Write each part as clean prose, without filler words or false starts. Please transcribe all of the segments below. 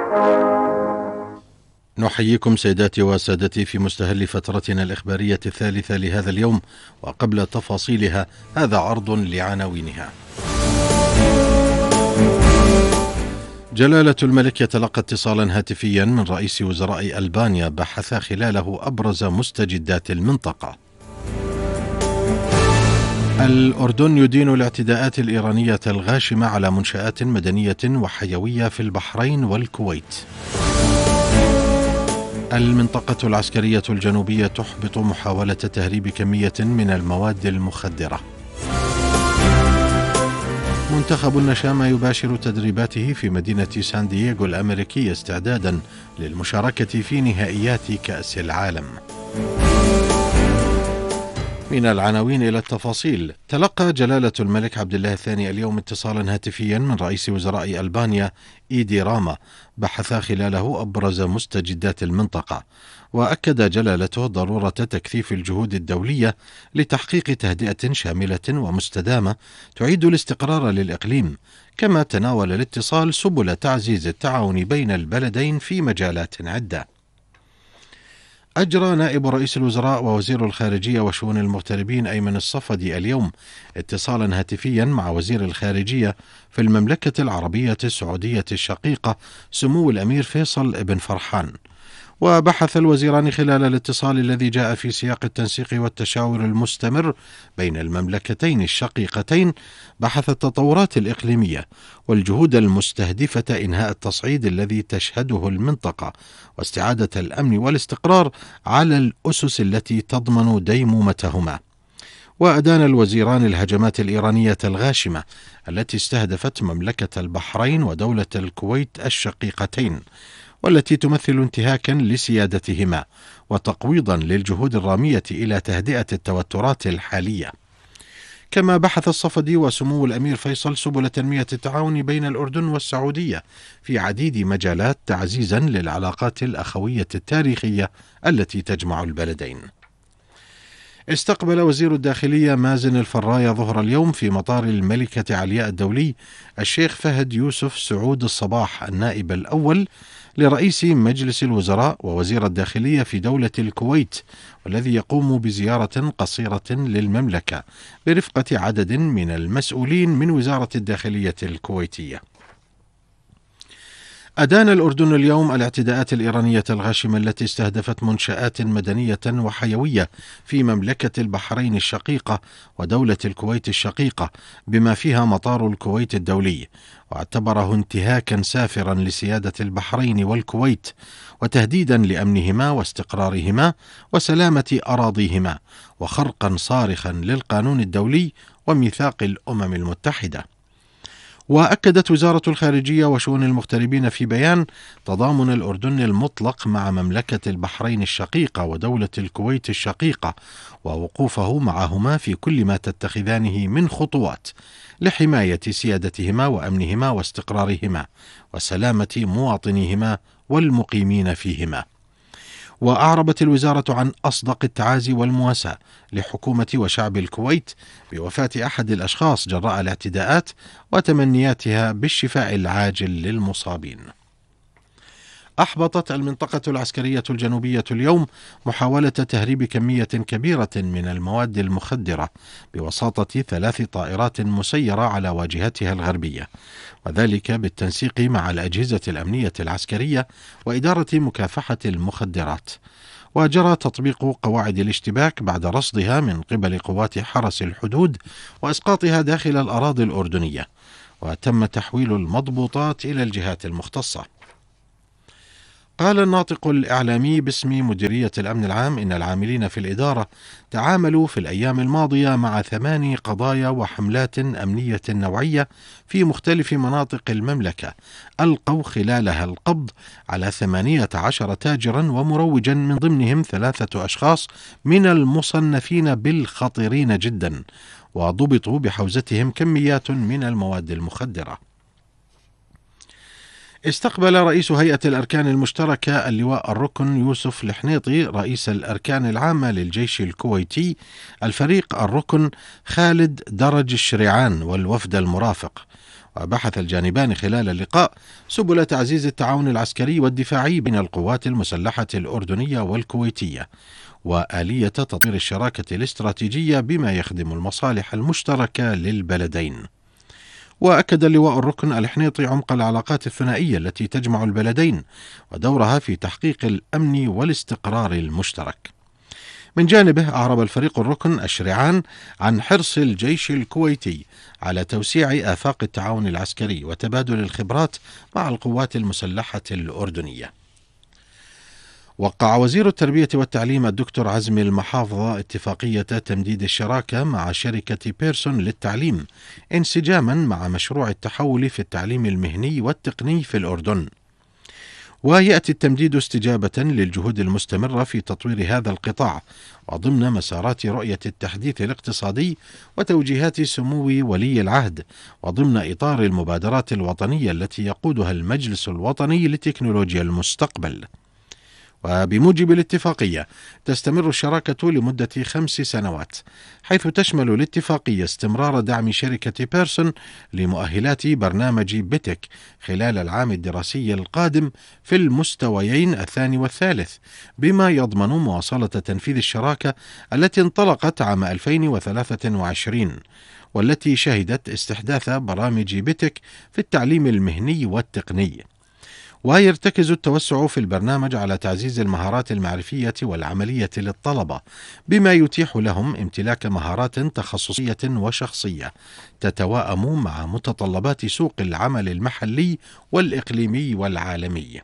نحييكم سيداتي وسادتي في مستهل فترتنا الإخبارية الثالثة لهذا اليوم، وقبل تفاصيلها هذا عرض لعناوينها. جلالة الملك يتلقى اتصالا هاتفيا من رئيس وزراء ألبانيا بحث خلاله أبرز مستجدات المنطقة. الأردن يدين الاعتداءات الإيرانية الغاشمة على منشآت مدنية وحيوية في البحرين والكويت. المنطقة العسكرية الجنوبية تحبط محاولة تهريب كمية من المواد المخدرة. منتخب النشامة يباشر تدريباته في مدينة سان دييغو الأمريكية استعدادا للمشاركة في نهائيات كأس العالم. من العناوين إلى التفاصيل. تلقى جلالة الملك عبد الله الثاني اليوم اتصالا هاتفيا من رئيس وزراء ألبانيا إيدي راما بحث خلاله أبرز مستجدات المنطقة، وأكد جلالته ضرورة تكثيف الجهود الدولية لتحقيق تهدئة شاملة ومستدامة تعيد الاستقرار للإقليم، كما تناول الاتصال سبل تعزيز التعاون بين البلدين في مجالات عدة. أجرى نائب رئيس الوزراء ووزير الخارجية وشؤون المغتربين أيمن الصفدي اليوم اتصالا هاتفيا مع وزير الخارجية في المملكة العربية السعودية الشقيقة سمو الأمير فيصل بن فرحان، وبحث الوزيران خلال الاتصال الذي جاء في سياق التنسيق والتشاور المستمر بين المملكتين الشقيقتين بحث التطورات الإقليمية والجهود المستهدفة إنهاء التصعيد الذي تشهده المنطقة واستعادة الأمن والاستقرار على الأسس التي تضمن ديمومتهما. وأدان الوزيران الهجمات الإيرانية الغاشمة التي استهدفت مملكة البحرين ودولة الكويت الشقيقتين، والتي تمثل انتهاكا لسيادتهما وتقويضا للجهود الرامية إلى تهدئة التوترات الحالية. كما بحث الصفدي وسمو الأمير فيصل سبل تنمية التعاون بين الأردن والسعودية في عديد مجالات تعزيزا للعلاقات الأخوية التاريخية التي تجمع البلدين. استقبل وزير الداخلية مازن الفراية ظهر اليوم في مطار الملكة علياء الدولي الشيخ فهد يوسف سعود الصباح النائب الأول لرئيس مجلس الوزراء ووزير الداخلية في دولة الكويت، والذي يقوم بزيارة قصيرة للمملكة برفقة عدد من المسؤولين من وزارة الداخلية الكويتية. أدان الأردن اليوم الاعتداءات الإيرانية الغاشمة التي استهدفت منشآت مدنية وحيوية في مملكة البحرين الشقيقة ودولة الكويت الشقيقة بما فيها مطار الكويت الدولي، واعتبره انتهاكا سافرا لسيادة البحرين والكويت وتهديدا لأمنهما واستقرارهما وسلامة أراضيهما وخرقا صارخا للقانون الدولي وميثاق الأمم المتحدة. وأكدت وزارة الخارجية وشؤون المغتربين في بيان تضامن الأردن المطلق مع مملكة البحرين الشقيقة ودولة الكويت الشقيقة ووقوفه معهما في كل ما تتخذانه من خطوات لحماية سيادتهما وأمنهما واستقرارهما وسلامة مواطنيهما والمقيمين فيهما. وأعربت الوزارة عن أصدق التعازي والمواساة لحكومة وشعب الكويت بوفاة أحد الأشخاص جراء الاعتداءات وتمنياتها بالشفاء العاجل للمصابين. أحبطت المنطقة العسكرية الجنوبية اليوم محاولة تهريب كمية كبيرة من المواد المخدرة بواسطة 3 طائرات مسيرة على واجهتها الغربية، وذلك بالتنسيق مع الأجهزة الأمنية العسكرية وإدارة مكافحة المخدرات. وجرى تطبيق قواعد الاشتباك بعد رصدها من قبل قوات حرس الحدود وإسقاطها داخل الأراضي الأردنية، وتم تحويل المضبوطات إلى الجهات المختصة. قال الناطق الإعلامي باسم مديرية الأمن العام إن العاملين في الإدارة تعاملوا في الأيام الماضية مع 8 قضايا وحملات أمنية نوعية في مختلف مناطق المملكة ألقوا خلالها القبض على 18 تاجرا ومروجا من ضمنهم 3 أشخاص من المصنفين بالخطيرين جدا، وضبطوا بحوزتهم كميات من المواد المخدرة. استقبل رئيس هيئة الأركان المشتركة اللواء الركن يوسف الحنيطي رئيس الأركان العامة للجيش الكويتي الفريق الركن خالد درج الشريعان والوفد المرافق، وبحث الجانبان خلال اللقاء سبل تعزيز التعاون العسكري والدفاعي بين القوات المسلحة الأردنية والكويتية، وآلية تطوير الشراكة الاستراتيجية بما يخدم المصالح المشتركة للبلدين. وأكد اللواء الركن الحنيطي عمق العلاقات الثنائية التي تجمع البلدين ودورها في تحقيق الأمن والاستقرار المشترك. من جانبه أعرب الفريق الركن الشريعان عن حرص الجيش الكويتي على توسيع آفاق التعاون العسكري وتبادل الخبرات مع القوات المسلحة الأردنية. وقع وزير التربية والتعليم الدكتور عزمي المحافظة اتفاقية تمديد الشراكة مع شركة بيرسون للتعليم انسجاما مع مشروع التحول في التعليم المهني والتقني في الأردن. ويأتي التمديد استجابة للجهود المستمرة في تطوير هذا القطاع وضمن مسارات رؤية التحديث الاقتصادي وتوجيهات سمو ولي العهد، وضمن إطار المبادرات الوطنية التي يقودها المجلس الوطني لتكنولوجيا المستقبل. وبموجب الاتفاقية تستمر الشراكة لمدة 5 سنوات، حيث تشمل الاتفاقية استمرار دعم شركة بيرسون لمؤهلات برنامج بيتك خلال العام الدراسي القادم في المستويين الثاني والثالث، بما يضمن مواصلة تنفيذ الشراكة التي انطلقت عام 2023 والتي شهدت استحداث برامج بيتك في التعليم المهني والتقني. ويرتكز التوسع في البرنامج على تعزيز المهارات المعرفية والعملية للطلبة، بما يتيح لهم امتلاك مهارات تخصصية وشخصية تتواءم مع متطلبات سوق العمل المحلي والإقليمي والعالمي.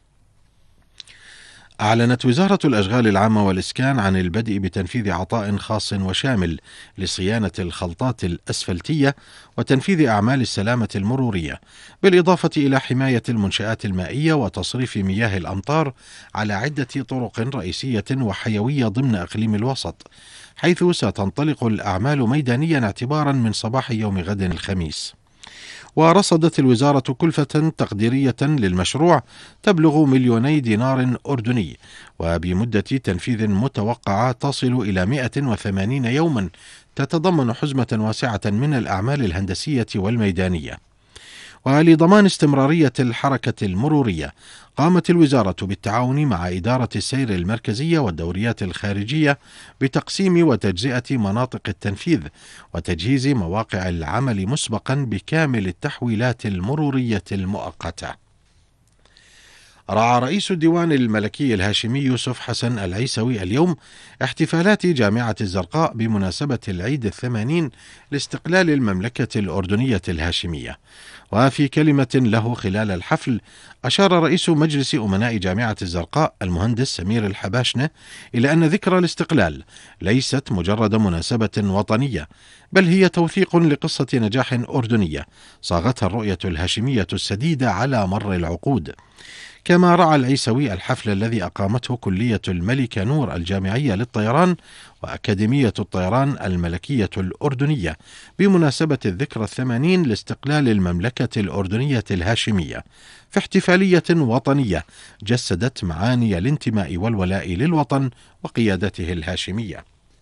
أعلنت وزارة الأشغال العامة والإسكان عن البدء بتنفيذ عطاء خاص وشامل لصيانة الخلطات الأسفلتية وتنفيذ أعمال السلامة المرورية، بالإضافة إلى حماية المنشآت المائية وتصريف مياه الأمطار على عدة طرق رئيسية وحيوية ضمن إقليم الوسط، حيث ستنطلق الأعمال ميدانيا اعتبارا من صباح يوم غد الخميس. ورصدت الوزارة كلفة تقديرية للمشروع تبلغ 2,000,000 دينار أردني، وبمدة تنفيذ متوقعة تصل إلى 180 يوما، تتضمن حزمة واسعة من الأعمال الهندسية والميدانية. ولضمان استمرارية الحركة المرورية قامت الوزارة بالتعاون مع إدارة السير المركزية والدوريات الخارجية بتقسيم وتجزئة مناطق التنفيذ وتجهيز مواقع العمل مسبقا بكامل التحويلات المرورية المؤقتة. رعى رئيس الديوان الملكي الهاشمي يوسف حسن العيسوي اليوم احتفالات جامعة الزرقاء بمناسبة العيد 80 لاستقلال المملكة الأردنية الهاشمية. وفي كلمة له خلال الحفل أشار رئيس مجلس أمناء جامعة الزرقاء المهندس سمير الحباشنة إلى أن ذكرى الاستقلال ليست مجرد مناسبة وطنية، بل هي توثيق لقصة نجاح أردنية صاغتها الرؤية الهاشمية السديدة على مر العقود. كما رعى العيسوي الحفل الذي أقامته كلية الملك نور الجامعية للطيران وأكاديمية الطيران الملكية الأردنية بمناسبة الذكرى 80 لاستقلال المملكة الأردنية الهاشمية، في احتفالية وطنية جسدت معاني الانتماء والولاء للوطن وقيادته الهاشمية.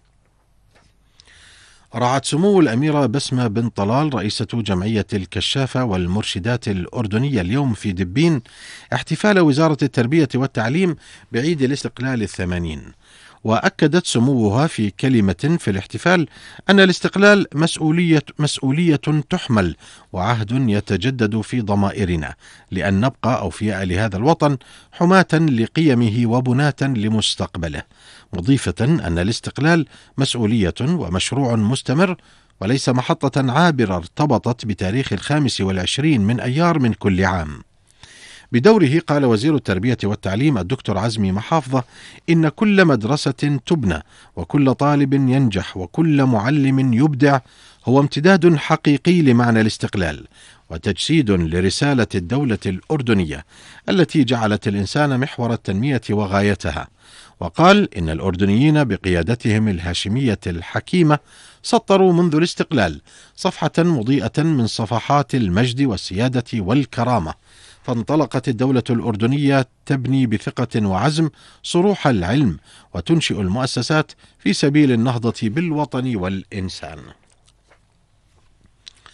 رعت سمو الأميرة بسمة بن طلال رئيسة جمعية الكشافة والمرشدات الأردنية اليوم في دبين احتفال وزارة التربية والتعليم بعيد الاستقلال 80. وأكدت سموها في كلمة في الاحتفال أن الاستقلال مسؤولية تحمل وعهد يتجدد في ضمائرنا لأن نبقى أوفياء لهذا الوطن، حماة لقيمه وبناة لمستقبله، مضيفة أن الاستقلال مسؤولية ومشروع مستمر وليس محطة عابرة ارتبطت بتاريخ 25 من أيار من كل عام. بدوره قال وزير التربية والتعليم الدكتور عزمي محافظة إن كل مدرسة تبنى وكل طالب ينجح وكل معلم يبدع هو امتداد حقيقي لمعنى الاستقلال وتجسيد لرسالة الدولة الأردنية التي جعلت الإنسان محور التنمية وغايتها. وقال إن الأردنيين بقيادتهم الهاشمية الحكيمة سطروا منذ الاستقلال صفحة مضيئة من صفحات المجد والسيادة والكرامة، فانطلقت الدولة الأردنية تبني بثقة وعزم صروح العلم وتنشئ المؤسسات في سبيل النهضة بالوطن والإنسان.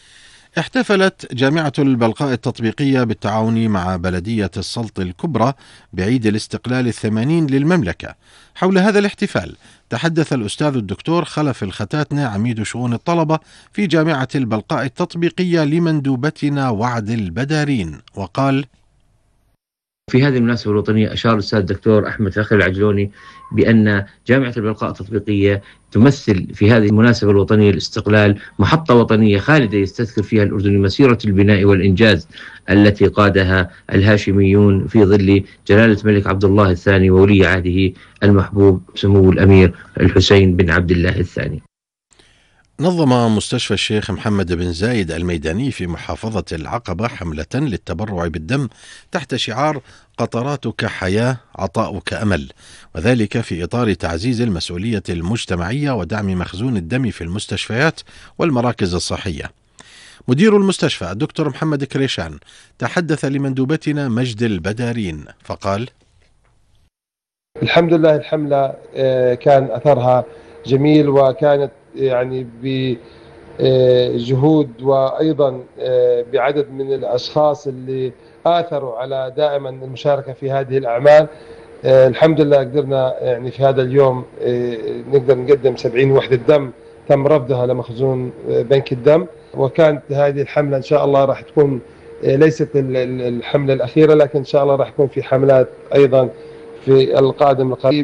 احتفلت جامعة البلقاء التطبيقية بالتعاون مع بلدية السلط الكبرى بعيد الاستقلال 80 للمملكة. حول هذا الاحتفال تحدث الأستاذ الدكتور خلف الختاتنة عميد شؤون الطلبة في جامعة البلقاء التطبيقية لمندوبتنا وعد البدارين وقال: في هذه المناسبة الوطنية أشار الأستاذ الدكتور أحمد فخر العجلوني بأن جامعة البلقاء التطبيقية تمثل في هذه المناسبة الوطنية الاستقلال محطة وطنية خالدة يستذكر فيها الأردن مسيرة البناء والإنجاز التي قادها الهاشميون في ظل جلالة الملك عبد الله الثاني وولي عهده المحبوب سمو الأمير الحسين بن عبد الله الثاني. نظم مستشفى الشيخ محمد بن زايد الميداني في محافظة العقبة حملة للتبرع بالدم تحت شعار قطراتك حياة عطاؤك أمل، وذلك في إطار تعزيز المسؤولية المجتمعية ودعم مخزون الدم في المستشفيات والمراكز الصحية. مدير المستشفى الدكتور محمد كريشان تحدث لمندوبتنا مجد البدارين فقال: الحمد لله الحملة كان أثرها جميل، وكانت يعني بجهود وأيضا بعدد من الأشخاص اللي آثروا على دائما المشاركة في هذه الأعمال. الحمد لله قدرنا يعني في هذا اليوم نقدر نقدم 70 وحدة دم تم رفضها لمخزون بنك الدم، وكانت هذه الحملة إن شاء الله راح تكون ليست الحملة الأخيرة، لكن إن شاء الله راح يكون في حملات أيضا في القادم القريب.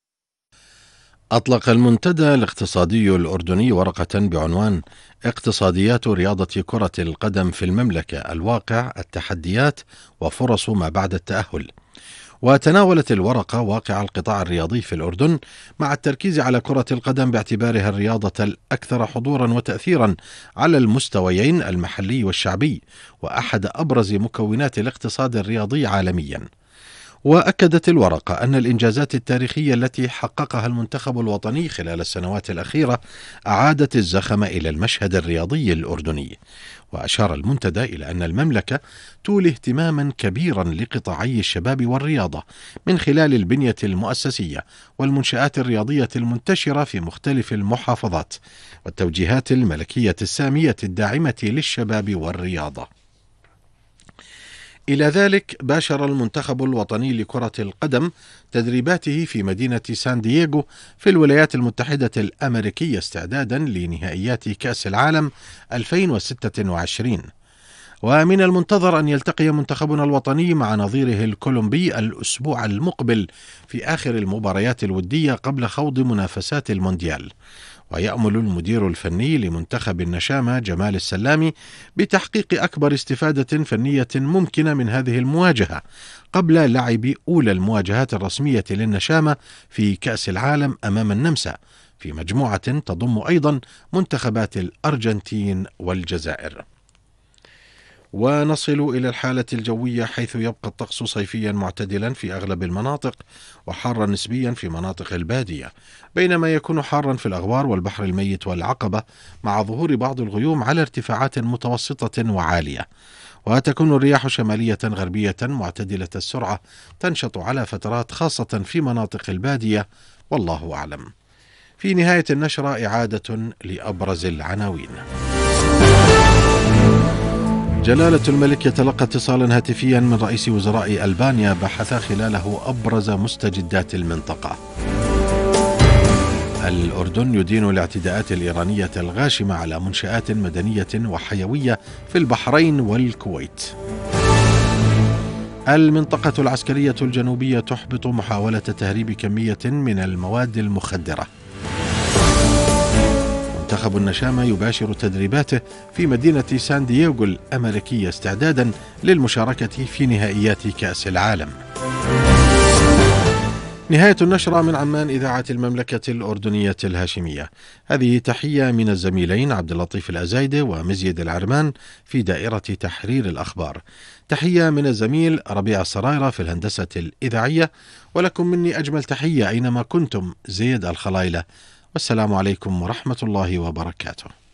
أطلق المنتدى الاقتصادي الأردني ورقة بعنوان اقتصاديات رياضة كرة القدم في المملكة: الواقع، التحديات، وفرص ما بعد التأهل. وتناولت الورقة واقع القطاع الرياضي في الأردن مع التركيز على كرة القدم باعتبارها الرياضة الأكثر حضورا وتأثيرا على المستويين المحلي والشعبي، وأحد أبرز مكونات الاقتصاد الرياضي عالميا. وأكدت الورقة أن الإنجازات التاريخية التي حققها المنتخب الوطني خلال السنوات الأخيرة أعادت الزخم إلى المشهد الرياضي الأردني. وأشار المنتدى إلى أن المملكة تولي اهتماما كبيرا لقطاعي الشباب والرياضة من خلال البنية المؤسسية والمنشآت الرياضية المنتشرة في مختلف المحافظات والتوجيهات الملكية السامية الداعمة للشباب والرياضة. إلى ذلك باشر المنتخب الوطني لكرة القدم تدريباته في مدينة سان دييغو في الولايات المتحدة الأمريكية استعدادا لنهائيات كأس العالم 2026. ومن المنتظر أن يلتقي منتخبنا الوطني مع نظيره الكولومبي الأسبوع المقبل في آخر المباريات الودية قبل خوض منافسات المونديال. ويأمل المدير الفني لمنتخب النشامة جمال السلامي بتحقيق أكبر استفادة فنية ممكنة من هذه المواجهة قبل لعب أولى المواجهات الرسمية للنشامة في كأس العالم أمام النمسا في مجموعة تضم أيضا منتخبات الأرجنتين والجزائر. ونصل إلى الحالة الجوية، حيث يبقى الطقس صيفيا معتدلا في أغلب المناطق وحارا نسبيا في مناطق البادية، بينما يكون حارا في الأغوار والبحر الميت والعقبة مع ظهور بعض الغيوم على ارتفاعات متوسطة وعالية. وتكون الرياح شمالية غربية معتدلة السرعة تنشط على فترات خاصة في مناطق البادية، والله أعلم. في نهاية النشرة إعادة لأبرز العناوين. جلالة الملك يتلقى اتصالا هاتفيا من رئيس وزراء ألبانيا بحث خلاله أبرز مستجدات المنطقة. الأردن يدين الاعتداءات الإيرانية الغاشمة على منشآت مدنية وحيوية في البحرين والكويت. المنطقة العسكرية الجنوبية تحبط محاولة تهريب كمية من المواد المخدرة. منتخب النشامة يباشر تدريباته في مدينة سان دييغو الأمريكية استعدادا للمشاركة في نهائيات كأس العالم. نهاية النشرة من عمان، إذاعة المملكة الأردنية الهاشمية. هذه تحية من الزميلين عبد اللطيف الأزايدة ومزيد العرمان في دائرة تحرير الأخبار. تحية من الزميل ربيع السرايرة في الهندسة الإذاعية، ولكم مني أجمل تحية أينما كنتم، زيد الخلايلة، والسلام عليكم ورحمة الله وبركاته.